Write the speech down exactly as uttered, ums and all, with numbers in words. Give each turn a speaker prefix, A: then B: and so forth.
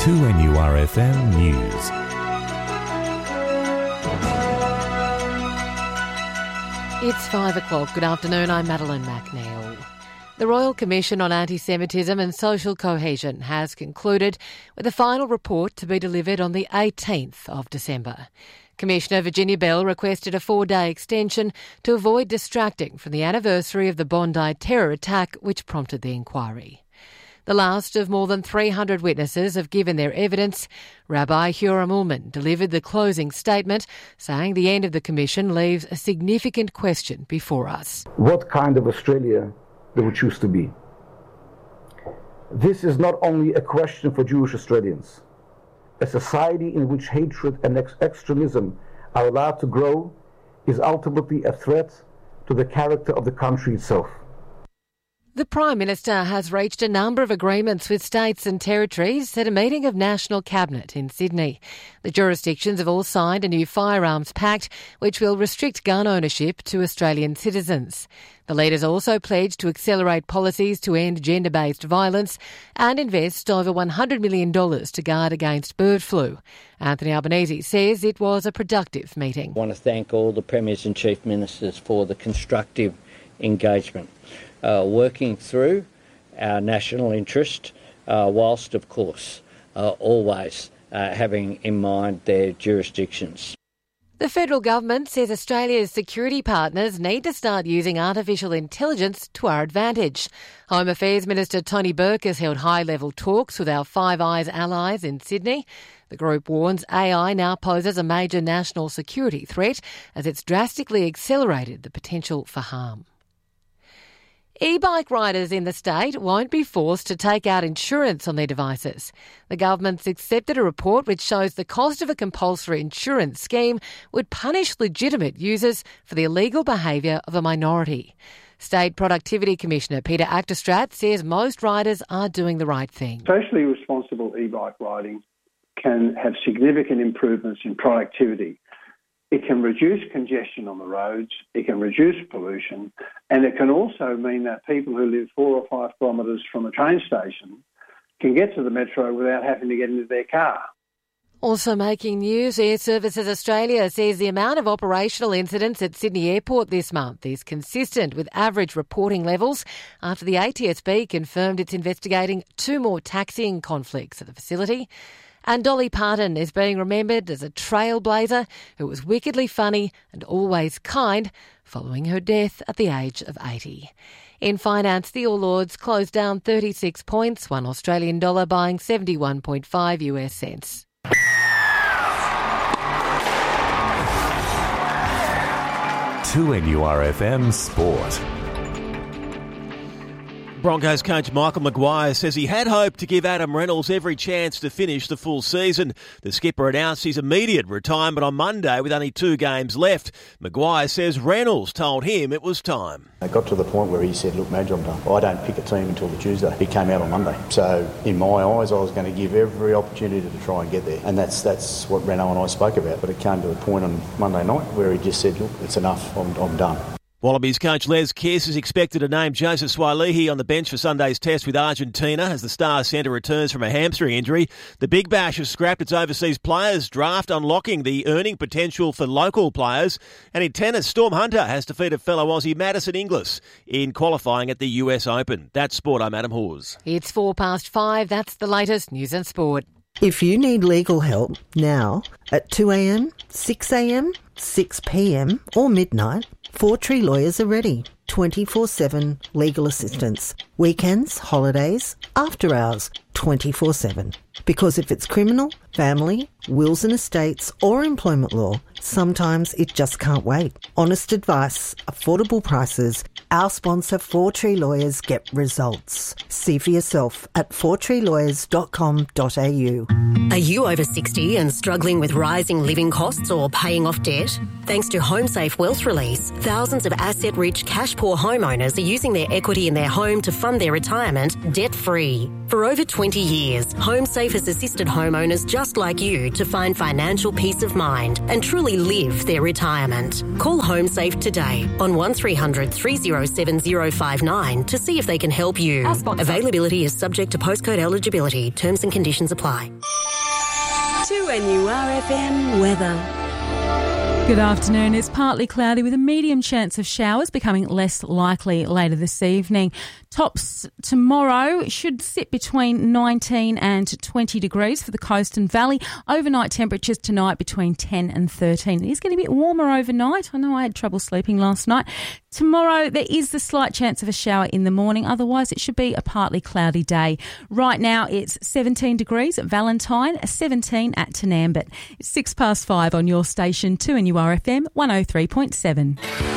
A: two N U R F M News.
B: It's five o'clock. Good afternoon, I'm Madeline McNeil. The Royal Commission on Anti-Semitism and Social Cohesion has concluded with a final report to be delivered on the eighteenth of December. Commissioner Virginia Bell requested a four-day extension to avoid distracting from the anniversary of the Bondi terror attack which prompted the inquiry. The last of more than three hundred witnesses have given their evidence. Rabbi Huram Ullman delivered the closing statement, saying the end of the commission leaves a significant question before us.
C: What kind of Australia do we choose to be? This is not only a question for Jewish Australians. A society in which hatred and ex- extremism are allowed to grow is ultimately a threat to the character of the country itself.
B: The Prime Minister has reached a number of agreements with states and territories at a meeting of National Cabinet in Sydney. The jurisdictions have all signed a new firearms pact which will restrict gun ownership to Australian citizens. The leaders also pledged to accelerate policies to end gender-based violence and invest over one hundred million dollars to guard against bird flu. Anthony Albanese says it was a productive meeting.
D: I want to thank all the Premiers and Chief Ministers for the constructive engagement. Uh, working through our national interest, uh, whilst, of course, uh, always uh, having in mind their jurisdictions.
B: The federal government says Australia's security partners need to start using artificial intelligence to our advantage. Home Affairs Minister Tony Burke has held high-level talks with our Five Eyes allies in Sydney. The group warns A I now poses a major national security threat as it's drastically accelerated the potential for harm. E-bike riders in the state won't be forced to take out insurance on their devices. The government's accepted a report which shows the cost of a compulsory insurance scheme would punish legitimate users for the illegal behaviour of a minority. State Productivity Commissioner Peter Achterstradt says most riders are doing the right thing.
E: Socially responsible e-bike riding can have significant improvements in productivity. It can reduce congestion on the roads, it can reduce pollution, and it can also mean that people who live four or five kilometres from a train station can get to the metro without having to get into their car.
B: Also making news, Air Services Australia says the amount of operational incidents at Sydney Airport this month is consistent with average reporting levels after the A T S B confirmed it's investigating two more taxiing conflicts at the facility. And Dolly Parton is being remembered as a trailblazer who was wickedly funny and always kind following her death at the age of eighty. In finance, the All Ords closed down thirty-six points, one Australian dollar buying seventy-one point five U S cents.
A: two N U R F M Sport.
F: Broncos coach Michael Maguire says he had hoped to give Adam Reynolds every chance to finish the full season. The skipper announced his immediate retirement on Monday with only two games left. Maguire says Reynolds told him it was time.
G: It got to the point where he said, look, Madge, I'm done. I don't pick a team until the Tuesday. He came out on Monday. So in my eyes, I was going to give every opportunity to try and get there. And that's that's what Renault and I spoke about. But it came to a point on Monday night where he just said, look, it's enough. I'm, I'm done.
F: Wallabies coach Les Kiss is expected to name Joseph Suailihi on the bench for Sunday's test with Argentina as the star centre returns from a hamstring injury. The Big Bash has scrapped its overseas players draft, unlocking the earning potential for local players. And in tennis, Storm Hunter has defeated fellow Aussie Madison Inglis in qualifying at the U S Open. That's Sport, I'm Adam Hawes.
B: It's four past five. That's the latest news and sport.
H: If you need legal help now at two a.m, six a.m, six p.m or midnight, Four Tree Lawyers are ready. twenty-four seven legal assistance. Weekends, holidays, after hours, twenty-four seven. Because if it's criminal, family, wills and estates or employment law, sometimes it just can't wait. Honest advice, affordable prices. Our sponsor, Four Tree Lawyers, get results. See for yourself at four tree lawyers dot com dot a u.
I: Are you over sixty and struggling with rising living costs or paying off debt? Thanks to HomeSafe Wealth Release, thousands of asset-rich, cash-poor homeowners are using their equity in their home to fund their retirement debt-free. For over twenty years, HomeSafe has assisted homeowners just like you to find financial peace of mind and truly live their retirement. Call HomeSafe today on one three hundred three oh seven oh five nine to see if they can help you. Availability is subject to postcode eligibility. Terms and conditions apply.
J: two N U R F M weather.
K: Good afternoon. It's partly cloudy with a medium chance of showers becoming less likely later this evening. Tops tomorrow should sit between nineteen and twenty degrees for the coast and valley. Overnight temperatures tonight between ten and thirteen. It is getting a bit warmer overnight. I know I had trouble sleeping last night. Tomorrow there is the slight chance of a shower in the morning. Otherwise it should be a partly cloudy day. Right now it's seventeen degrees at Valentine, seventeen at Tanambit. It's six past five on your station, two N U R F M one oh three point seven.